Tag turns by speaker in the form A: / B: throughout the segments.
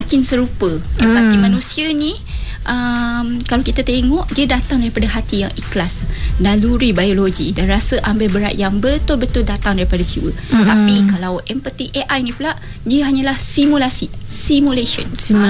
A: mungkin serupa. Empati manusia ni kalau kita tengok, dia datang daripada hati yang ikhlas, naluri biologi dan rasa ambil berat yang betul-betul datang daripada jiwa. Tapi kalau empati AI ni pula, dia hanyalah simulasi.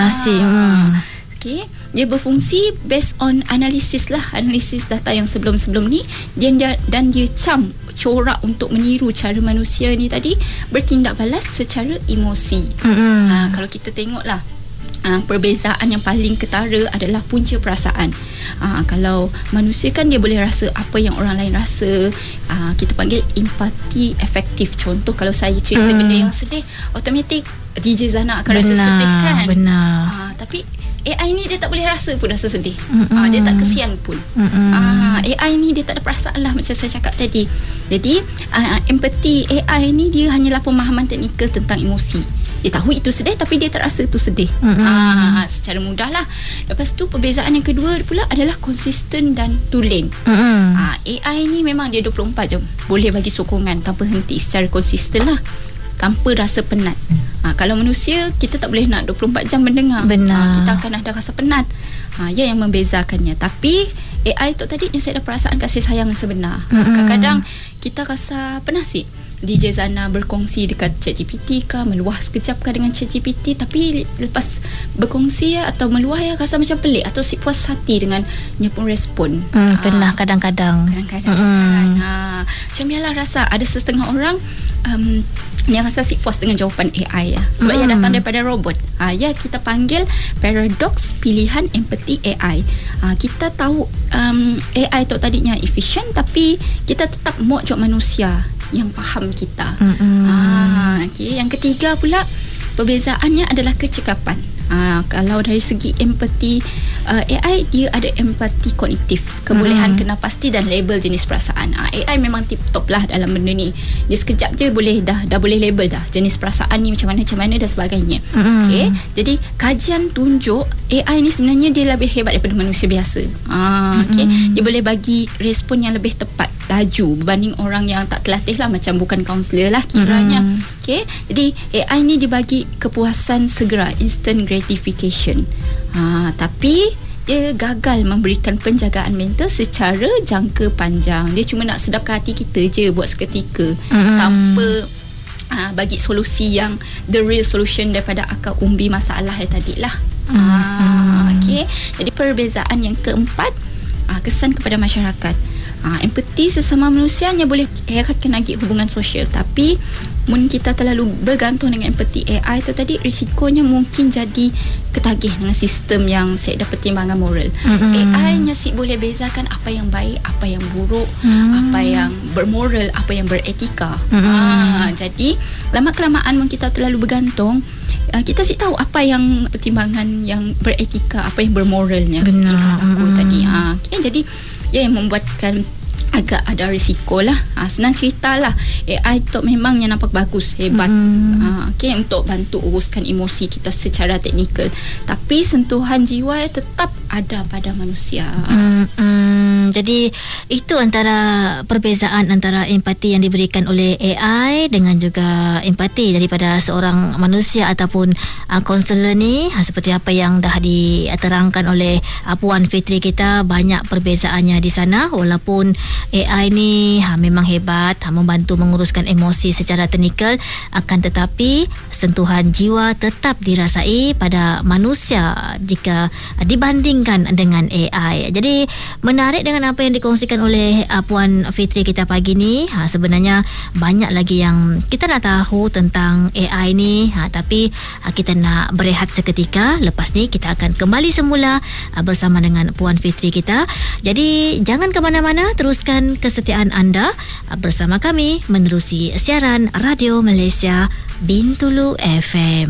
A: Okay. Dia berfungsi based on analisis data yang sebelum-sebelum ni, dan dia corak untuk meniru cara manusia ni tadi bertindak balas secara emosi. Kalau kita tengoklah, perbezaan yang paling ketara adalah punca perasaan. Kalau manusia kan dia boleh rasa apa yang orang lain rasa. Kita panggil empati efektif. Contoh, kalau saya cerita benda yang sedih, automatik DJ Zana akan rasa sedih kan. Tapi AI ni dia tak boleh rasa pun rasa sedih. Dia tak kesian pun. AI ni dia tak ada perasaan lah, macam saya cakap tadi. Jadi empati AI ni dia hanyalah pemahaman teknikal tentang emosi. Dia tahu itu sedih, tapi dia tak rasa itu sedih. Secara mudah lah. Lepas tu perbezaan yang kedua pula adalah konsisten dan tulen. AI ni memang dia 24 jam boleh bagi sokongan tanpa henti secara konsisten lah, tanpa rasa penat. Kalau manusia, kita tak boleh nak 24 jam mendengar. Kita akan ada rasa penat. Ya, yang membezakannya. Tapi AI tu tadi yang saya ada perasaan kasih sayang sebenar. Kadang-kadang kita rasa penasih. DJ Zana berkongsi dekat ChatGPT kah, meluah sekejap kah dengan ChatGPT, tapi lepas berkongsi atau meluah rasa macam pelik atau si puas hati dengan dia pun respon.
B: Pernah kadang-kadang.
A: Macam biarlah rasa ada setengah orang yang rasa si puas dengan jawapan AI sebab ia datang daripada robot. Kita panggil paradoks pilihan empati AI. Kita tahu AI tu tadinya efisien, tapi kita tetap mau jawab manusia yang faham kita. Yang ketiga pula, perbezaannya adalah kecekapan. Kalau dari segi empati, AI dia ada empati kognitif, kebolehan kenal pasti dan label jenis perasaan. AI memang tip top lah dalam benda ni. Dia sekejap je boleh dah boleh label dah jenis perasaan ni macam mana dan sebagainya. Okay. Jadi kajian tunjuk AI ni sebenarnya dia lebih hebat daripada manusia biasa. Okay. Dia boleh bagi respon yang lebih tepat, laju berbanding orang yang tak terlatih lah, macam bukan kaunselor lah kiranya. Okay. Jadi AI ni dibagi kepuasan segera, instant gratification. Tapi dia gagal memberikan penjagaan mental secara jangka panjang. Dia cuma nak sedapkan hati kita je buat seketika, tanpa bagi solusi yang the real solution daripada akar umbi masalah yang tadi lah. Okay. Jadi perbezaan yang keempat, kesan kepada masyarakat. Empati sesama manusia hanya boleh eratkan lagi hubungan sosial, tapi mun kita terlalu bergantung dengan empati AI tu tadi, risikonya mungkin jadi ketagih dengan sistem yang saya ada pertimbangan moral. AI nya boleh bezakan apa yang baik, apa yang buruk, apa yang bermoral, apa yang beretika. Jadi lama kelamaan mun kita terlalu bergantung, kita tahu apa yang pertimbangan yang beretika, apa yang bermoralnya. Tingkah laku tadi. Jadi yang membuatkan agak ada risiko lah. Senang cerita lah, AI tu memang yang nampak bagus, hebat, untuk bantu uruskan emosi kita secara teknikal, tapi sentuhan jiwa tetap ada pada manusia.
B: Jadi itu antara perbezaan antara empati yang diberikan oleh AI dengan juga empati daripada seorang manusia ataupun konselor ni. Seperti apa yang dah diterangkan oleh Puan Fitri kita, banyak perbezaannya di sana. Walaupun AI ni memang hebat, membantu menguruskan emosi secara teknikal, akan tetapi sentuhan jiwa tetap dirasai pada manusia jika dibandingkan dengan AI. Jadi menarik dengan apa yang dikongsikan oleh Puan Fitri kita pagi ni. Sebenarnya banyak lagi yang kita nak tahu tentang AI ni, tapi kita nak berehat seketika. Lepas ni kita akan kembali semula bersama dengan Puan Fitri kita. Jadi jangan ke mana-mana, teruskan kesetiaan anda bersama kami menerusi siaran Radio Malaysia Bintulu FM.